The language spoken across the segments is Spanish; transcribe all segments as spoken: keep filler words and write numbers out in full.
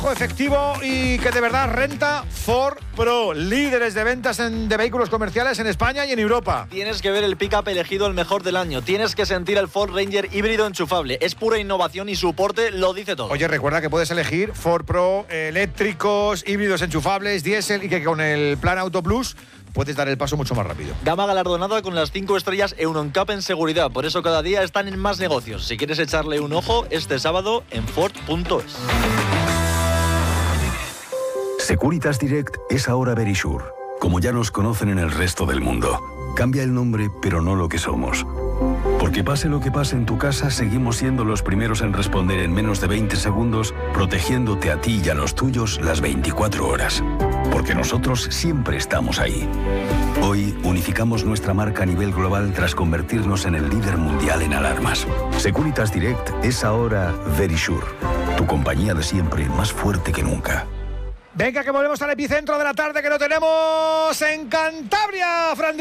efectivo y que de verdad renta. Ford Pro, líderes de ventas en, de vehículos comerciales en España y en Europa. Tienes que ver el pick-up elegido el mejor del año. Tienes que sentir el Ford Ranger híbrido enchufable. Es pura innovación y su porte lo dice todo. Oye, recuerda que puedes elegir Ford Pro eléctricos, híbridos enchufables, diésel y que con el plan Auto Plus puedes dar el paso mucho más rápido. Gama galardonada con las cinco estrellas EuroNCAP en seguridad. Por eso cada día están en más negocios. Si quieres echarle un ojo, este sábado en Ford punto es. Securitas Direct es ahora Verisure, como ya nos conocen en el resto del mundo. Cambia el nombre, pero no lo que somos. Porque pase lo que pase en tu casa, seguimos siendo los primeros en responder en menos de veinte segundos, protegiéndote a ti y a los tuyos las veinticuatro horas. Porque nosotros siempre estamos ahí. Hoy unificamos nuestra marca a nivel global tras convertirnos en el líder mundial en alarmas. Securitas Direct es ahora Verisure, tu compañía de siempre más fuerte que nunca. Venga, que volvemos al epicentro de la tarde que lo tenemos en Cantabria, Fran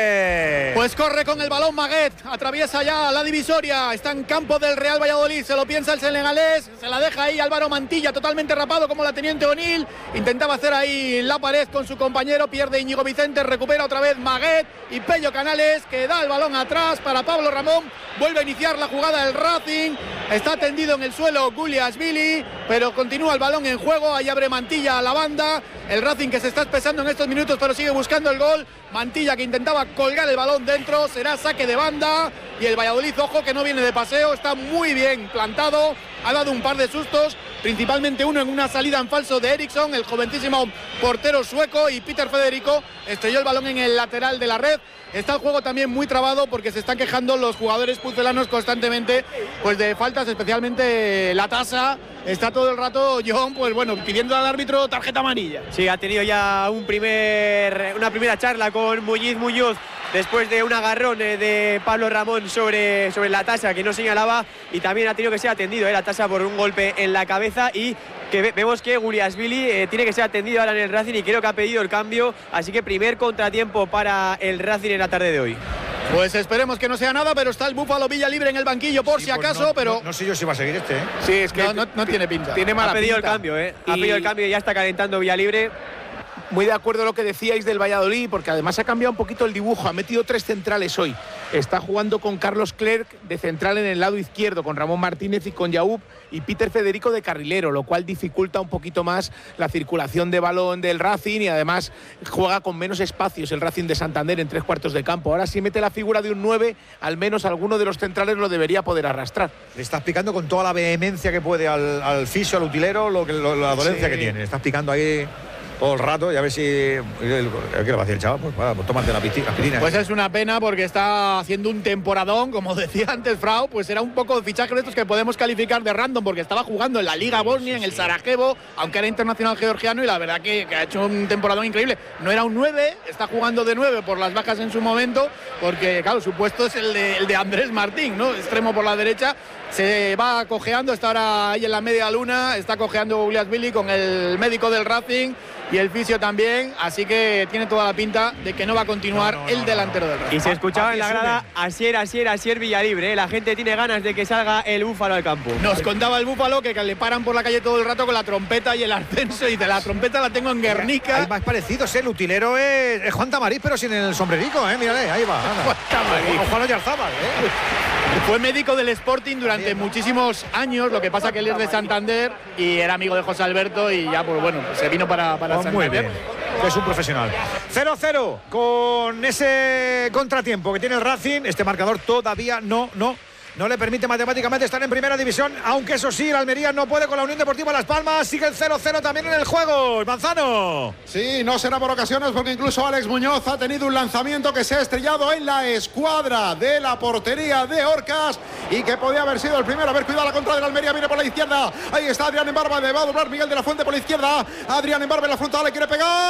Díez. Pues corre con el balón Maguet, atraviesa ya la divisoria, está en campo del Real Valladolid, se lo piensa el senegalés, se la deja ahí Álvaro Mantilla, totalmente rapado como la teniente O'Neill, intentaba hacer ahí la pared con su compañero, pierde Íñigo Vicente, recupera otra vez Maguet y Pello Canales, que da el balón atrás para Pablo Ramón, vuelve a iniciar la jugada del Racing, está tendido en el suelo Guliashvili, pero continúa el balón en juego, ahí abre Mantilla a la banda, el Racing que se está espesando en estos minutos pero sigue buscando el gol, Mantilla que intentaba colgar el balón dentro, será saque de banda y el Valladolid, ojo que no viene de paseo, está muy bien plantado, ha dado un par de sustos, principalmente uno en una salida en falso de Eriksson, el jovencísimo portero sueco, y Peter Federico estrelló el balón en el lateral de la red. Está el juego también muy trabado porque se están quejando los jugadores pucelanos constantemente pues de faltas, especialmente la tasa. Está todo el rato John, pues bueno, pidiendo al árbitro tarjeta amarilla. Sí, ha tenido ya un primer, una primera charla con Muñiz Muñoz después de un agarrón de Pablo Ramón sobre, sobre la tasa que no señalaba, y también ha tenido que ser atendido eh, la tasa por un golpe en la cabeza, y que ve, vemos que Guliashvili eh, tiene que ser atendido ahora en el Racing y creo que ha pedido el cambio, así que primer contratiempo para el Racing en la tarde de hoy. Pues esperemos que no sea nada, pero está el Búfalo Villa libre en el banquillo por sí, si acaso, pues no, pero... No, no sé yo si va a seguir este, ¿eh? Sí, es que no, no, no tiene pinta. Tiene mala ha pedido pinta. el cambio, ¿eh? Ha y... pedido el cambio y ya está calentando Villa libre. Muy de acuerdo a lo que decíais del Valladolid, porque además ha cambiado un poquito el dibujo, ha metido tres centrales hoy. Está jugando con Carlos Clerc de central en el lado izquierdo, con Ramón Martínez y con Yaúb, y Peter Federico de carrilero, lo cual dificulta un poquito más la circulación de balón del Racing, y además juega con menos espacios el Racing de Santander en tres cuartos de campo. Ahora si mete la figura de un nueve, al menos alguno de los centrales lo debería poder arrastrar. Le estás picando con toda la vehemencia que puede al, al fisio, al utilero, lo que, lo, la dolencia sí. que tiene. Le estás picando ahí todo el rato y a ver si... ¿Qué le va a decir el chaval? Pues, bueno, pues tómate la piscina. Pues es una pena porque está haciendo un temporadón, como decía antes Frau, pues era un poco de fichaje de estos que podemos calificar de random, porque estaba jugando en la Liga Bosnia, en el Sarajevo, aunque era internacional georgiano, y la verdad que, que ha hecho un temporadón increíble. No era un nueve, está jugando de nueve por las bajas en su momento, porque claro, su puesto es el de, el de Andrés Martín, ¿no? Extremo por la derecha. Se va cojeando, está ahora ahí en la media luna, está cojeando Guliashvili con el médico del Racing y el fisio también, así que tiene toda la pinta de que no va a continuar no, no, el no, delantero del Racing. Y se escuchaba en la grada Asier, Asier, Asier Villalibre, ¿eh? La gente tiene ganas de que salga el Búfalo al campo. Nos contaba el Búfalo que, que le paran por la calle todo el rato con la trompeta y el ascenso, y de la trompeta la tengo en Guernica. Hay más parecidos, ¿eh? El utilero es, es Juan Tamariz, pero sin el sombrerico, ¿eh? Mírale, ahí va. Juan Tamariz. O Juan Oyarzábal, ¿eh? Fue médico del Sporting durante muchísimos años, lo que pasa que él es de Santander y era amigo de José Alberto, y ya pues bueno, se vino para, para oh, Santander. Muy bien. Es un profesional. cero cero con ese contratiempo que tiene el Racing. Este marcador todavía no, no, no le permite matemáticamente estar en primera división, aunque eso sí, el Almería no puede con la Unión Deportiva Las Palmas. Sigue el cero cero también en el juego. Manzano. Sí, no será por ocasiones, porque incluso Alex Muñoz ha tenido un lanzamiento que se ha estrellado en la escuadra de la portería de Orcas y que podía haber sido el primero. A ver, cuidado, la contra del Almería, viene por la izquierda. Ahí está Adrián Embarba, le va a doblar Miguel de la Fuente por la izquierda. Adrián Embarba en la frontal, le quiere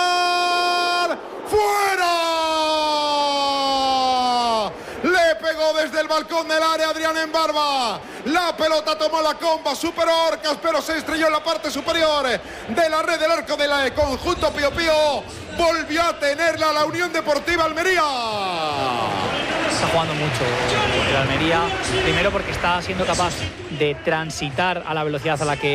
pegar. ¡Fuera! Le pegó desde el balcón del área Adrián Embarba. La pelota tomó la comba, superó Orcas, pero se estrelló en la parte superior de la red del arco del conjunto Pío Pío. Volvió a tenerla la Unión Deportiva Almería. Está jugando mucho el Almería, primero porque está siendo capaz de transitar a la velocidad a la que